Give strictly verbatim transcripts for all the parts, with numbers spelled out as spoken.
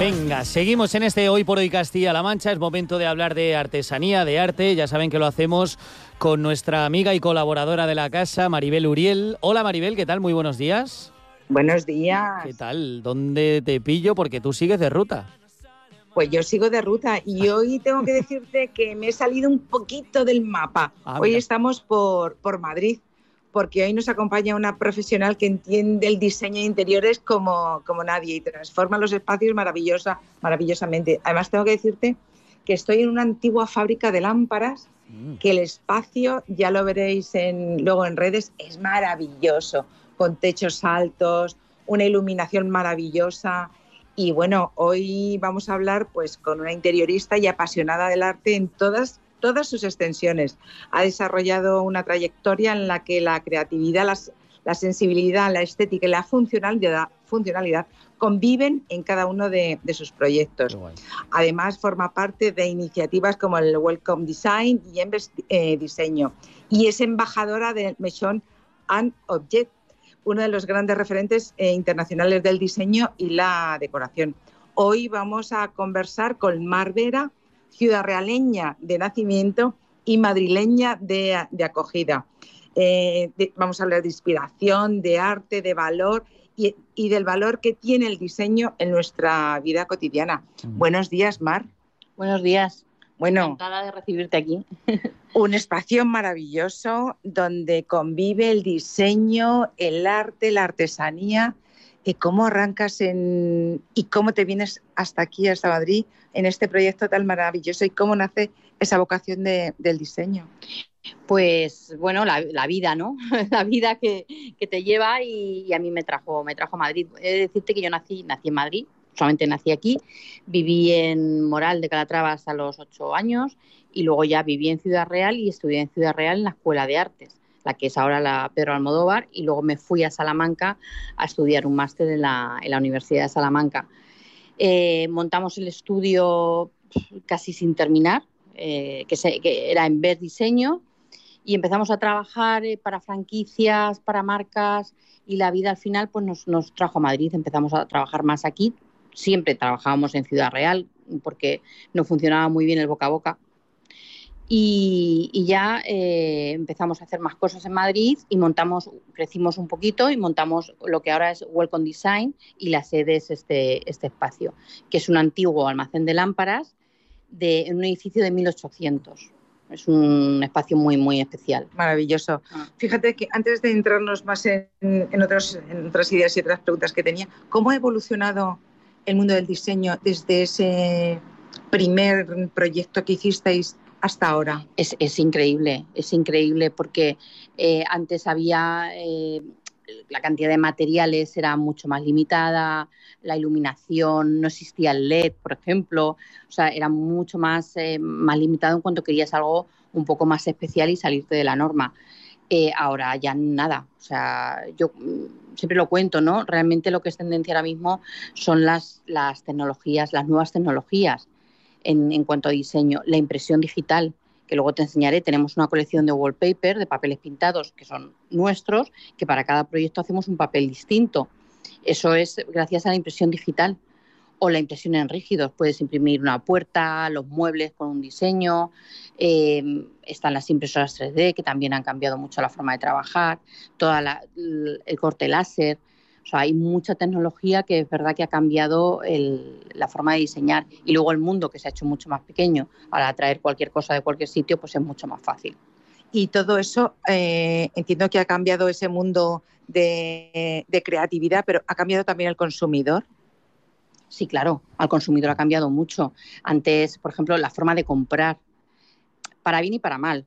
Venga, seguimos en este Hoy por Hoy Castilla-La Mancha. Es momento de hablar de artesanía, de arte. Ya saben que lo hacemos con nuestra amiga y colaboradora de la casa, Maribel Uriel. Hola Maribel, ¿qué tal? Muy buenos días. Buenos días. ¿Qué tal? ¿Dónde te pillo? Porque tú sigues de ruta. Pues yo sigo de ruta y hoy tengo que decirte que me he salido un poquito del mapa. Ah, hoy mira. estamos por, por Madrid, porque hoy nos acompaña una profesional que entiende el diseño de interiores como, como nadie y transforma los espacios maravillosa, maravillosamente. Además, tengo que decirte que estoy en una antigua fábrica de lámparas, mm. que el espacio, ya lo veréis en, luego en redes, es maravilloso, con techos altos, una iluminación maravillosa. Y bueno, hoy vamos a hablar pues con una interiorista y apasionada del arte en todas todas sus extensiones. Ha desarrollado una trayectoria en la que la creatividad, las, la sensibilidad, la estética y la funcionalidad, funcionalidad conviven en cada uno de, de sus proyectos. Además, forma parte de iniciativas como el Welcome Design y Embes eh, Diseño. Y es embajadora de Maison and Objet, uno de los grandes referentes eh, internacionales del diseño y la decoración. Hoy vamos a conversar con Mar Vera, ciudadrealeña de nacimiento y madrileña de, de acogida. Eh, de, vamos a hablar de inspiración, de arte, de valor y, y del valor que tiene el diseño en nuestra vida cotidiana. Mm. Buenos días, Mar. Buenos días. Bueno, encantada de recibirte aquí. Un espacio maravilloso donde convive el diseño, el arte, la artesanía. ¿Y cómo arrancas en, y cómo te vienes hasta aquí, hasta Madrid, en este proyecto tan maravilloso y cómo nace esa vocación de, del diseño? Pues bueno, la, la vida, ¿no? La vida que, que te lleva y, y a mí me trajo, me trajo a Madrid. He de decirte que yo nací, nací en Madrid, solamente nací aquí, viví en Moral de Calatrava hasta los ocho años y luego ya viví en Ciudad Real y estudié en Ciudad Real en la Escuela de Artes, la que es ahora la Pedro Almodóvar, y luego me fui a Salamanca a estudiar un máster en la, en la Universidad de Salamanca. Eh, montamos el estudio casi sin terminar, eh, que, se, que era Embes Diseño, y empezamos a trabajar eh, para franquicias, para marcas, y la vida al final pues nos, nos trajo a Madrid. Empezamos a trabajar más aquí. Siempre trabajábamos en Ciudad Real porque no funcionaba muy bien el boca a boca. Y, y ya eh, empezamos a hacer más cosas en Madrid y montamos, crecimos un poquito y montamos lo que ahora es Welcome Design, y la sede es este, este espacio, que es un antiguo almacén de lámparas de, en un edificio de mil ochocientos. Es un espacio muy, muy especial. Maravilloso. Ah. Fíjate que antes de entrarnos más en, en, otros, en otras ideas y otras preguntas que tenía, ¿cómo ha evolucionado el mundo del diseño desde ese primer proyecto que hicisteis hasta ahora? Es, es increíble, es increíble porque eh, antes había... Eh, la cantidad de materiales era mucho más limitada, la iluminación, no existía el L E D, por ejemplo, o sea, era mucho más, eh, más limitado en cuanto querías algo un poco más especial y salirte de la norma. Eh, ahora ya nada, o sea, yo siempre lo cuento, ¿no? Realmente lo que es tendencia ahora mismo son las, las tecnologías, las nuevas tecnologías en, en cuanto a diseño, la impresión digital, que luego te enseñaré. Tenemos una colección de wallpaper, de papeles pintados que son nuestros, que para cada proyecto hacemos un papel distinto. Eso es gracias a la impresión digital o la impresión en rígidos. Puedes imprimir una puerta, los muebles con un diseño, eh, están las impresoras tres D que también han cambiado mucho la forma de trabajar, toda la, el corte láser. O sea, hay mucha tecnología que es verdad que ha cambiado el, la forma de diseñar, y luego el mundo, que se ha hecho mucho más pequeño, al atraer cualquier cosa de cualquier sitio, pues es mucho más fácil. Y todo eso, eh, entiendo que ha cambiado ese mundo de, de creatividad, pero ¿ha cambiado también el consumidor? Sí, claro, al consumidor ha cambiado mucho. Antes, por ejemplo, la forma de comprar, para bien y para mal.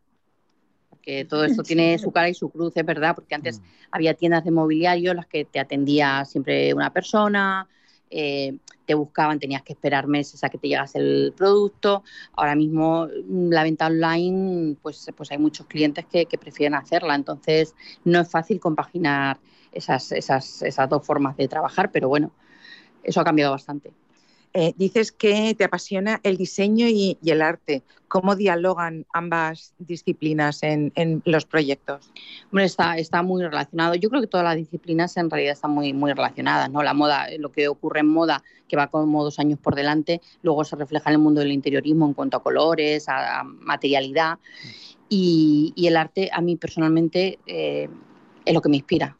Que todo esto tiene su cara y su cruz, es verdad, porque antes mm. había tiendas de mobiliario en las que te atendía siempre una persona, eh, te buscaban, tenías que esperar meses a que te llegase el producto. Ahora mismo la venta online, pues, pues hay muchos clientes que, que prefieren hacerla, entonces no es fácil compaginar esas, esas, esas dos formas de trabajar, pero bueno, eso ha cambiado bastante. Eh, dices que te apasiona el diseño y, y el arte. ¿Cómo dialogan ambas disciplinas en, en los proyectos? Bueno, está, está muy relacionado. Yo creo que todas las disciplinas en realidad están muy, muy relacionadas, ¿no? La moda, lo que ocurre en moda, que va como dos años por delante, luego se refleja en el mundo del interiorismo en cuanto a colores, a, a materialidad. Y, y el arte, a mí personalmente, eh, es lo que me inspira.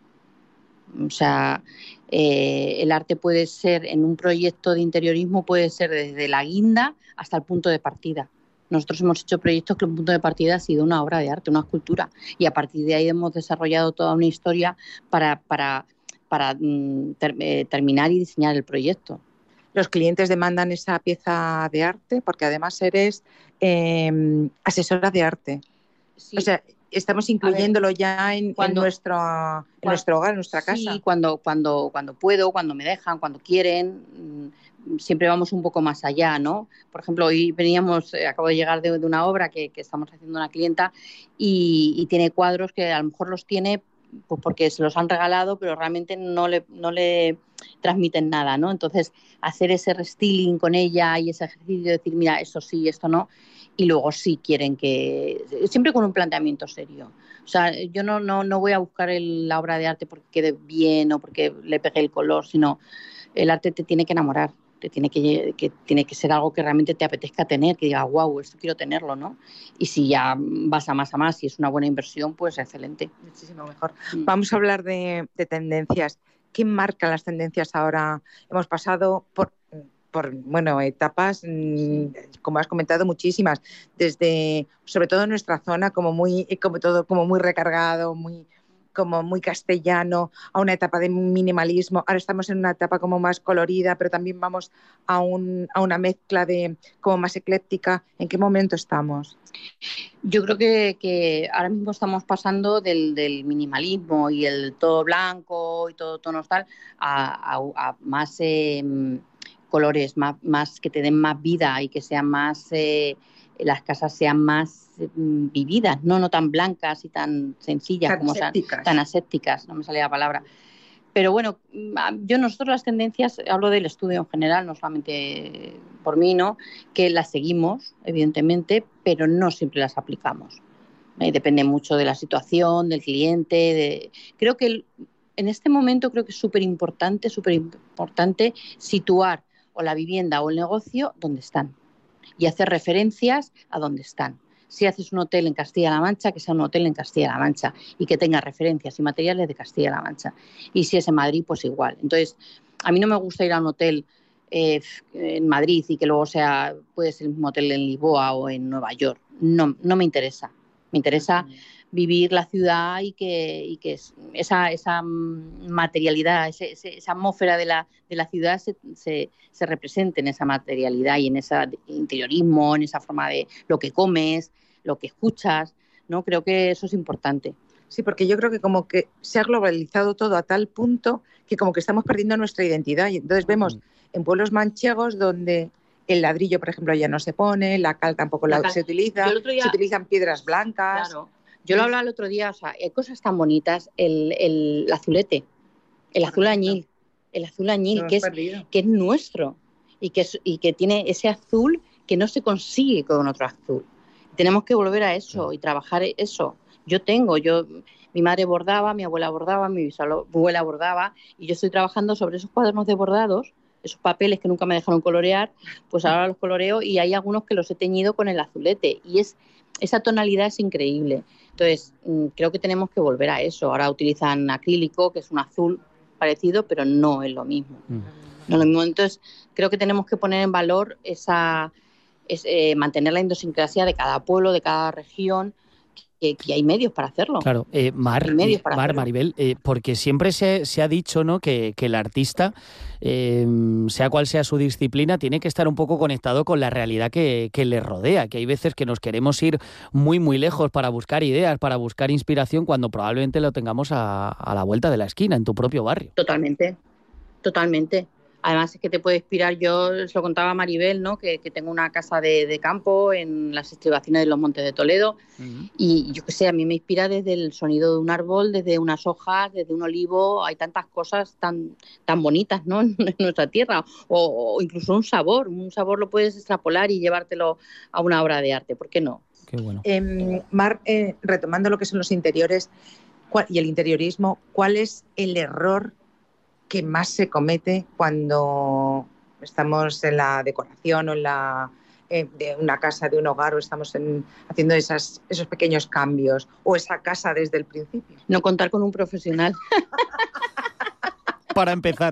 O sea, eh, el arte puede ser, en un proyecto de interiorismo, puede ser desde la guinda hasta el punto de partida. Nosotros hemos hecho proyectos que el punto de partida ha sido una obra de arte, una escultura, y a partir de ahí hemos desarrollado toda una historia para, para, para mm, ter, eh, terminar y diseñar el proyecto. Los clientes demandan esa pieza de arte porque además eres eh, asesora de arte. Sí. O sea, estamos incluyéndolo ver, ya en, cuando, en, nuestro, cuando, en nuestro hogar, en nuestra casa. Sí, cuando, cuando, cuando puedo, cuando me dejan, cuando quieren, siempre vamos un poco más allá, ¿no? Por ejemplo, hoy veníamos, eh, acabo de llegar de, de una obra que, que estamos haciendo una clienta y, y tiene cuadros que a lo mejor los tiene pues porque se los han regalado, pero realmente no le, no le transmiten nada, ¿no? Entonces, hacer ese restyling con ella y ese ejercicio de decir, mira, esto sí, esto no, y luego sí quieren que... Siempre con un planteamiento serio. O sea, yo no, no, no voy a buscar el, la obra de arte porque quede bien o porque le pegue el color, sino el arte te tiene que enamorar, te tiene que, que, tiene que ser algo que realmente te apetezca tener, que diga, wow, esto quiero tenerlo, ¿no? Y si ya vas a más a más y es una buena inversión, pues excelente. Muchísimo mejor. Mm. Vamos a hablar de, de tendencias. ¿Qué marcan las tendencias ahora? Hemos pasado por... por bueno, etapas, sí. Como has comentado, muchísimas, desde, sobre todo en nuestra zona, como muy, como todo, como muy recargado, muy, como muy castellano, a una etapa de minimalismo. Ahora estamos en una etapa como más colorida, pero también vamos a, un, a una mezcla de como más ecléctica. ¿En qué momento estamos? Yo creo que, que ahora mismo estamos pasando del, del minimalismo y el todo blanco y todo tonos tal a, a, a más eh, colores, más, más que te den más vida y que sean más... Eh, las casas sean más eh, vividas, no, no tan blancas y tan sencillas, tan como asépticas. Sean, tan asépticas, no me salía la palabra. Pero bueno, yo nosotros las tendencias, hablo del estudio en general, no solamente por mí, ¿no? Que las seguimos, evidentemente, pero no siempre las aplicamos. Eh, depende mucho de la situación, del cliente. De... Creo que el, en este momento creo que es súper importante, súper importante situar o la vivienda o el negocio donde están y hacer referencias a dónde están. Si haces un hotel en Castilla-La Mancha, que sea un hotel en Castilla-La Mancha y que tenga referencias y materiales de Castilla-La Mancha. Y si es en Madrid, pues igual. Entonces, a mí no me gusta ir a un hotel eh, en Madrid y que luego sea, puede ser el mismo hotel en Lisboa o en Nueva York. No, no me interesa. Me interesa vivir la ciudad y que, y que esa, esa materialidad, ese, ese, esa atmósfera de la, de la ciudad se, se, se represente en esa materialidad y en ese interiorismo, en esa forma de lo que comes, lo que escuchas, ¿no? Creo que eso es importante. Sí, porque yo creo que como que se ha globalizado todo a tal punto que como que estamos perdiendo nuestra identidad. Y entonces vemos en pueblos manchegos donde el ladrillo, por ejemplo, ya no se pone, la cal tampoco la la cal. se utiliza, día... se utilizan piedras blancas. Claro. Yo lo hablaba el otro día, o sea, hay cosas tan bonitas, el, el, el azulete, el azul añil, el azul añil, que es, que es nuestro y que, es, y que tiene ese azul que no se consigue con otro azul. Tenemos que volver a eso y trabajar eso. Yo tengo, yo, mi madre bordaba, mi abuela bordaba, mi bisabuela bordaba y yo estoy trabajando sobre esos cuadernos de bordados, esos papeles que nunca me dejaron colorear, pues ahora los coloreo y hay algunos que los he teñido con el azulete y es, esa tonalidad es increíble. Entonces, creo que tenemos que volver a eso. Ahora utilizan acrílico, que es un azul parecido, pero no es lo mismo. Mm. No es lo mismo. Entonces, creo que tenemos que poner en valor esa, es, eh, mantener la idiosincrasia de cada pueblo, de cada región, que, que hay medios para hacerlo. Claro, eh, Mar, medios para Mar Maribel, eh, porque siempre se, se ha dicho, ¿no?, que, que el artista, eh, sea cual sea su disciplina, tiene que estar un poco conectado con la realidad que, que le rodea, que hay veces que nos queremos ir muy, muy lejos para buscar ideas, para buscar inspiración, cuando probablemente lo tengamos a, a la vuelta de la esquina, en tu propio barrio. Totalmente, totalmente. Además es que te puede inspirar, yo os lo contaba a Maribel, ¿no? que, que tengo una casa de, de campo en las estribaciones de los Montes de Toledo, uh-huh. y yo qué sé, a mí me inspira desde el sonido de un árbol, desde unas hojas, desde un olivo, hay tantas cosas tan, tan bonitas, ¿no? en nuestra tierra, o, o incluso un sabor, un sabor lo puedes extrapolar y llevártelo a una obra de arte, ¿por qué no? Qué bueno. Eh, Mar, eh, retomando lo que son los interiores y el interiorismo, ¿cuál es el error que más se comete cuando estamos en la decoración o en la eh, de una casa, de un hogar, o estamos en, haciendo esas, esos pequeños cambios, o esa casa desde el principio? No contar con un profesional. Para empezar.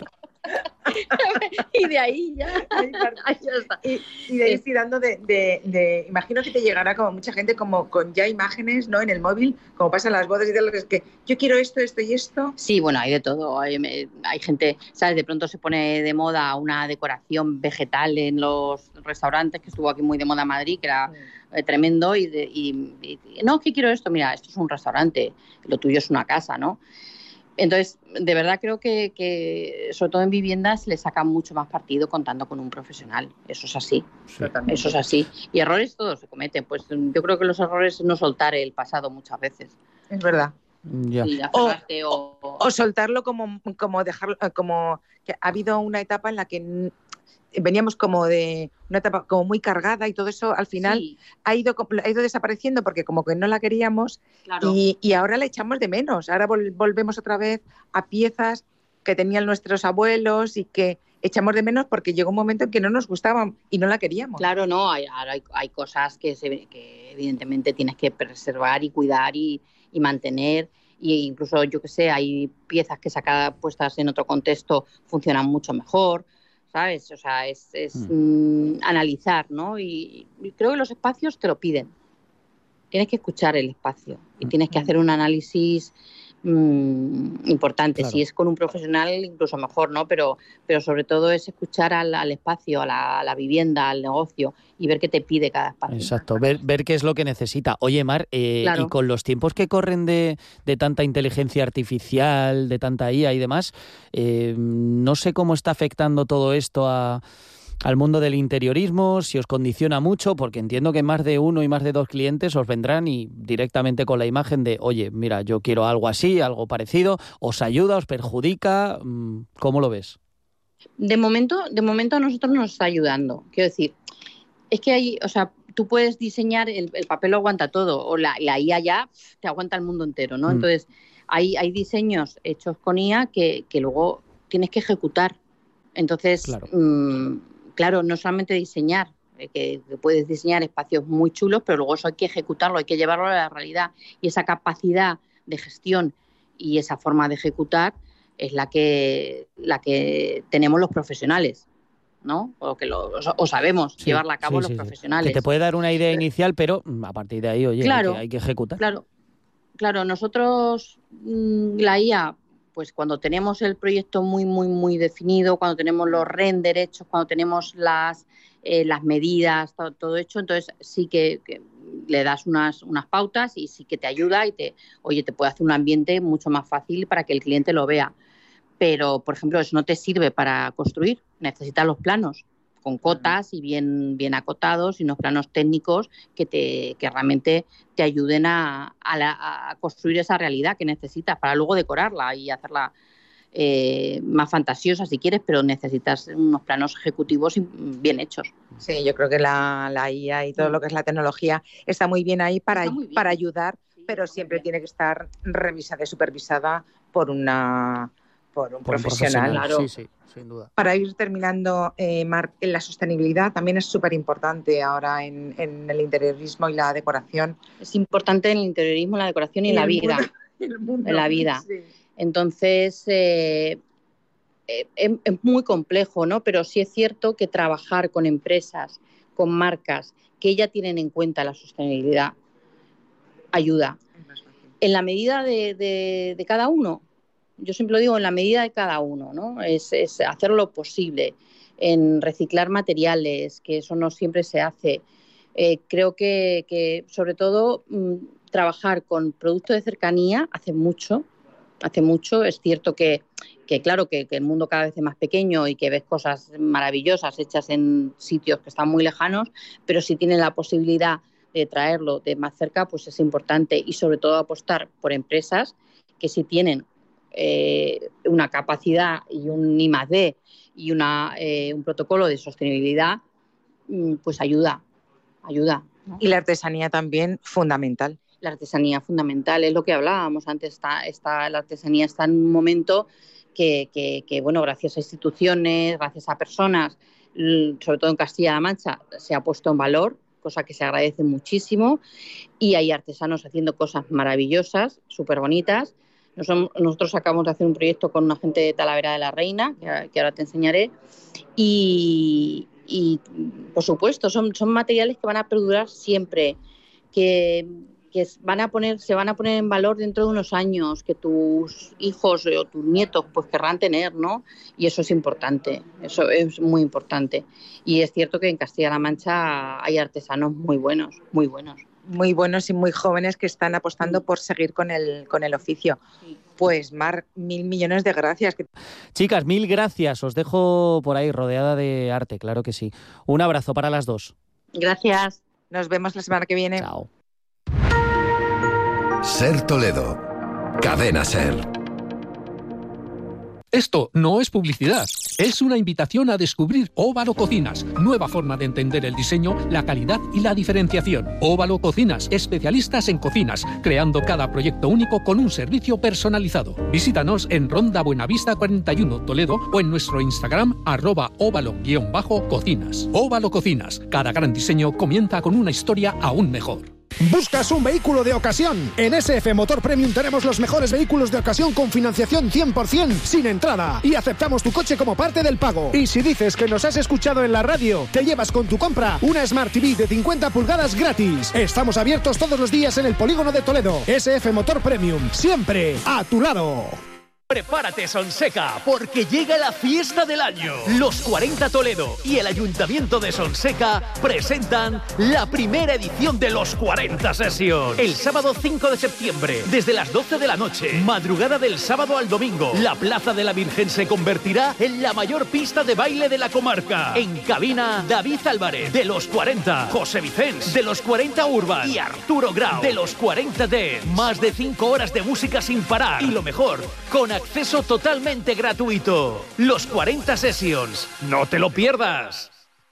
Y de ahí ya, ahí ya está. Y, y de ahí estoy dando de, de, de... Imagino que te llegará como mucha gente como con ya imágenes, ¿no? En el móvil, como pasa en las bodas y tal, que es que yo quiero esto, esto y esto. Sí, bueno, hay de todo. Hay, hay gente, ¿sabes? De pronto se pone de moda una decoración vegetal en los restaurantes, que estuvo aquí muy de moda en Madrid, que era sí. tremendo. Y, de, y, y no, que quiero esto. Mira, esto es un restaurante, lo tuyo es una casa, ¿no? Entonces, de verdad creo que, que, sobre todo en viviendas, le sacan mucho más partido contando con un profesional. Eso es así. Sí. Eso es así. Y errores todos se cometen. Pues yo creo que los errores es no soltar el pasado muchas veces. Es verdad. Ya. Sí, o, o, o soltarlo como, como dejarlo, como que ha habido una etapa en la que veníamos como de una etapa como muy cargada y todo eso al final sí. ha ido ha ido desapareciendo porque como que no la queríamos, claro. y, y ahora la echamos de menos. Ahora vol, volvemos otra vez a piezas que tenían nuestros abuelos y que echamos de menos porque llegó un momento en que no nos gustaban y no la queríamos. Claro, no, hay, ahora hay, hay cosas que, se, que evidentemente tienes que preservar y cuidar y, y mantener. Y incluso, yo que sé, hay piezas que sacadas, puestas en otro contexto, funcionan mucho mejor, ¿sabes? O sea, es, es mm. Mm, analizar, ¿no? Y, y creo que los espacios te lo piden. Tienes que escuchar el espacio y tienes que hacer un análisis mmm, importante. Claro. Si es con un profesional, incluso mejor, ¿no? Pero, pero sobre todo es escuchar al, al espacio, a la, a la vivienda, al negocio y ver qué te pide cada espacio. Exacto, ver, ver qué es lo que necesita. Oye, Mar, eh, claro. y con los tiempos que corren de, de tanta inteligencia artificial, de tanta I A y demás, eh, no sé cómo está afectando todo esto a... al mundo del interiorismo, si os condiciona mucho, porque entiendo que más de uno y más de dos clientes os vendrán y directamente con la imagen de, oye, mira, yo quiero algo así, algo parecido, ¿os ayuda, os perjudica? ¿Cómo lo ves? De momento, de momento a nosotros nos está ayudando. Quiero decir, es que hay, o sea, tú puedes diseñar, el, el papel lo aguanta todo, o la, la I A ya te aguanta el mundo entero, ¿no? Mm. Entonces, hay, hay diseños hechos con I A que, que luego tienes que ejecutar. Entonces, claro. Mmm, Claro, no solamente diseñar, eh, que, que puedes diseñar espacios muy chulos, pero luego eso hay que ejecutarlo, hay que llevarlo a la realidad. Y esa capacidad de gestión y esa forma de ejecutar es la que, la que tenemos los profesionales, ¿no? O que lo, o sabemos sí, llevarla a cabo sí, los sí, profesionales. Que te puede dar una idea inicial, pero a partir de ahí, oye, claro, hay, que, hay que ejecutar. Claro, claro, nosotros, la I A... pues cuando tenemos el proyecto muy, muy, muy definido, cuando tenemos los render hechos, cuando tenemos las, eh, las medidas, todo, todo hecho, entonces sí que, que le das unas, unas pautas y sí que te ayuda y te, oye, te puede hacer un ambiente mucho más fácil para que el cliente lo vea. Pero, por ejemplo, eso no te sirve para construir, necesitas los planos con cotas y bien, bien acotados y unos planos técnicos que, te, que realmente te ayuden a, a, la, a construir esa realidad que necesitas para luego decorarla y hacerla eh, más fantasiosa si quieres, pero necesitas unos planos ejecutivos bien hechos. Sí, yo creo que la, la I A y todo lo que es la tecnología está muy bien ahí para, bien. para ayudar, sí, pero siempre tiene que estar revisada y supervisada por una... por un por profesional. Un profesional. Sí, sí, sin duda. Para ir terminando, eh, Mar, la sostenibilidad también es súper importante ahora en, en el interiorismo y la decoración. Es importante en el interiorismo, la decoración y, y en la vida. Mundo, el mundo, en la vida. Sí. Entonces, eh, eh, es, es muy complejo, ¿no? Pero sí es cierto que trabajar con empresas, con marcas que ya tienen en cuenta la sostenibilidad, ayuda. En la medida de, de, de cada uno. Yo siempre lo digo, en la medida de cada uno, ¿no? Es, es hacer lo posible en reciclar materiales, que eso no siempre se hace. Eh, creo que, que sobre todo, mmm, trabajar con productos de cercanía hace mucho, hace mucho. Es cierto que, que claro, que, que el mundo cada vez es más pequeño y que ves cosas maravillosas hechas en sitios que están muy lejanos, pero si tienen la posibilidad de traerlo de más cerca, pues es importante, y sobre todo apostar por empresas que sí tienen eh, una capacidad y un I más D y una, eh, un protocolo de sostenibilidad, pues ayuda, ayuda, ¿no? Y la artesanía también fundamental. La artesanía fundamental, es lo que hablábamos antes, está, está, la artesanía está en un momento que, que, que, bueno, gracias a instituciones, gracias a personas, sobre todo en Castilla-La Mancha, se ha puesto en valor, cosa que se agradece muchísimo, y hay artesanos haciendo cosas maravillosas, súper bonitas. Nosotros acabamos de hacer un proyecto con una gente de Talavera de la Reina, que, que ahora te enseñaré, y, y por supuesto son, son materiales que van a perdurar siempre, que, que van a poner, se van a poner en valor dentro de unos años, que tus hijos o tus nietos pues querrán tener, ¿no? Y eso es importante, eso es muy importante. Y es cierto que en Castilla-La Mancha hay artesanos muy buenos, muy buenos. Muy buenos y muy jóvenes que están apostando por seguir con el, con el oficio. Pues Mar, mil millones de gracias. Chicas, mil gracias. Os dejo por ahí rodeada de arte, claro que sí. Un abrazo para las dos. Gracias. Nos vemos la semana que viene. Chao. Ser Toledo. Cadena Ser. Esto no es publicidad, es una invitación a descubrir Óvalo Cocinas, nueva forma de entender el diseño, la calidad y la diferenciación. Óvalo Cocinas, especialistas en cocinas, creando cada proyecto único con un servicio personalizado. Visítanos en Ronda Buenavista cuarenta y uno, Toledo, o en nuestro Instagram, arroba óvalo-cocinas. Óvalo Cocinas, cada gran diseño comienza con una historia aún mejor. ¿Buscas un vehículo de ocasión? En S F Motor Premium tenemos los mejores vehículos de ocasión con financiación cien por ciento sin entrada y aceptamos tu coche como parte del pago. Y si dices que nos has escuchado en la radio, te llevas con tu compra una Smart T V de cincuenta pulgadas gratis. Estamos abiertos todos los días en el Polígono de Toledo. S F Motor Premium, siempre a tu lado. Prepárate, Sonseca, porque llega la fiesta del año. Los cuarenta Toledo y el Ayuntamiento de Sonseca presentan la primera edición de los cuarenta Sessions. El sábado cinco de septiembre, desde las doce de la noche, madrugada del sábado al domingo, la Plaza de la Virgen se convertirá en la mayor pista de baile de la comarca. En cabina, David Álvarez, de los cuarenta, José Vicens, de los cuarenta Urban, y Arturo Grau, de los cuarenta Dance. Más de cinco horas de música sin parar. Y lo mejor, con acceso totalmente gratuito. Los cuarenta Sessions. No te lo pierdas.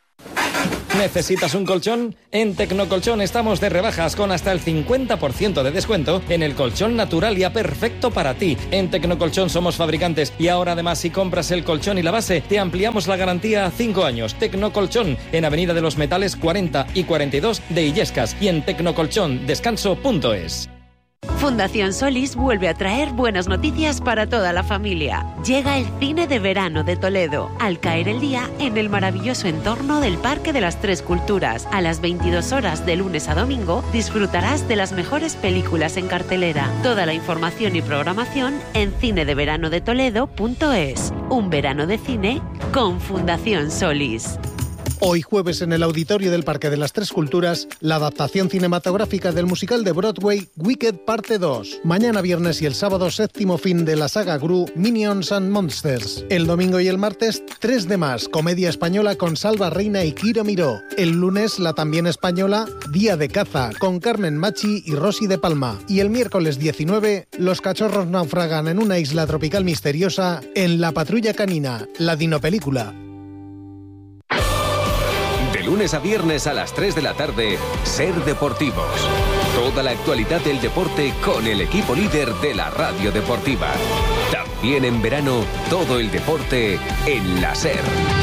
¿Necesitas un colchón? En Tecnocolchón estamos de rebajas con hasta el cincuenta por ciento de descuento en el colchón Naturalia perfecto para ti. En Tecnocolchón somos fabricantes y ahora además si compras el colchón y la base te ampliamos la garantía a cinco años. Tecnocolchón en Avenida de los Metales cuarenta y cuarenta y dos de Illescas y en tecnocolchón descanso punto es. Fundación Solís vuelve a traer buenas noticias para toda la familia. Llega el cine de verano de Toledo, al caer el día en el maravilloso entorno del Parque de las Tres Culturas. A las veintidós horas de lunes a domingo disfrutarás de las mejores películas en cartelera. Toda la información y programación en cine de verano de toledo punto es. Un verano de cine con Fundación Solís. Hoy jueves en el auditorio del Parque de las Tres Culturas, la adaptación cinematográfica del musical de Broadway Wicked parte dos. Mañana viernes y el sábado séptimo fin de la saga Gru, Minions and Monsters. El domingo y el martes tres de más, comedia española con Salva Reina y Kiro Miró. El lunes la también española Día de Caza con Carmen Machi y Rosy de Palma. Y el miércoles diecinueve, los cachorros naufragan en una isla tropical misteriosa en La Patrulla Canina, la dinopelícula. Lunes a viernes a las tres de la tarde, Ser Deportivos. Toda la actualidad del deporte con el equipo líder de la radio deportiva. También en verano, todo el deporte en la Ser.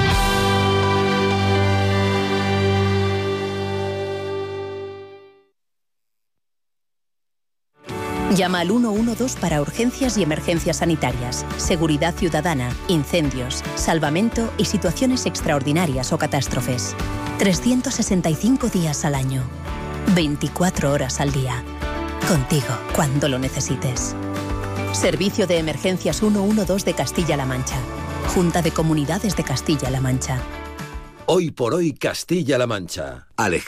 Llama al uno uno dos para urgencias y emergencias sanitarias, seguridad ciudadana, incendios, salvamento y situaciones extraordinarias o catástrofes. trescientos sesenta y cinco días al año, veinticuatro horas al día. Contigo cuando lo necesites. Servicio de Emergencias ciento doce de Castilla-La Mancha. Junta de Comunidades de Castilla-La Mancha. Hoy por hoy Castilla-La Mancha. Alejandro